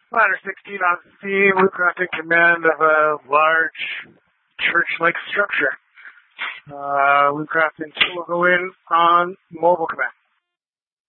Ladder 16 on C, Woodcraft in command of a large church-like structure. Woodcraft and 2 will go in on mobile command.